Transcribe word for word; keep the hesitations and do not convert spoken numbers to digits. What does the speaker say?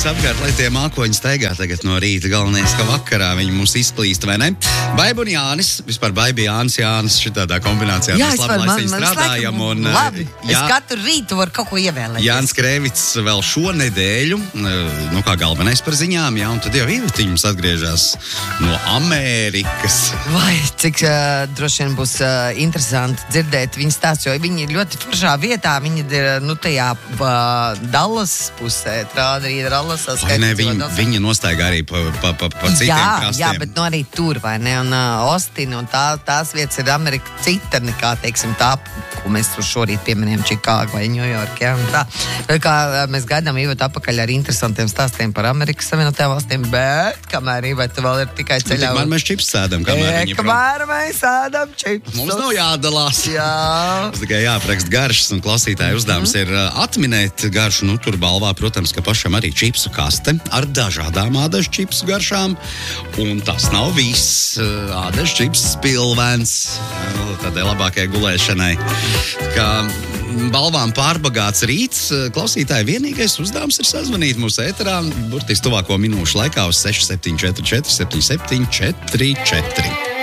apkārt, lai tie mākoņi staigā tagad no rīta. Galvenais, ka vakarā viņi mums izplīst, vai ne? Baiba un Jānis, vispār Baiba Jānis, Jānis, šitādā kombinācijā Jā, mēs labi laicīgi strādājam. Un, labi, jā, es katru rītu varu kaut ko ievēlēt. Jānis Krēvits vēl šo nedēļu, nu kā galvenais par ziņām, jā, un tad jau Ivetiņa mums atgriežas no Amerikas. Vai, cik uh, droši vien būs uh, interesanti dzirdēt viņas stāsts, jo viņi ir ļoti foršā vietā, viņi ir, nu, tajā uh, Dallas pusē, trāda arī Dallasā. Vai ne, viņi, viņi nostaigā arī pa, pa, pa, pa citiem jā, krastiem. Jā, bet nu arī tur, vai ne, un uh, Ostina un tā, tās vietas ir Amerika cita nekā, teiksim, tā, ko mēs tur šorīt pieminējam Čikāgu vai Ņujorku, jā, un tā. Kā mēs gaidām Iveta apakaļ ar interesantiem stāstiem par Amerikas Savienotajām valstīm, bet kamēr Iveta vēl ir tikai ceļā. Tikmēr mēs čips sēdam, kamēr e, viņi kamēr mēs sēdam čips. Mums nav jādalās. Jā. Mums tikai jāaprakst garšas, un klausītāju uzdevums ir uh, atminēt garšu, nu tur balvā, protams, ka pašam arī čipsu kaste ar dažādām ādažu čipsu garšām, un tas nav viss. Ādažu čipsu spilvens, tādai labākajai gulēšanai. Kā balvām pārbagāts rīts, klausītāji vienīgais uzdevums ir sazvanīt mūsu ēterā, burtiski tuvāko minūšu laikā uz seši septiņi četri četri septiņi septiņi četri četri.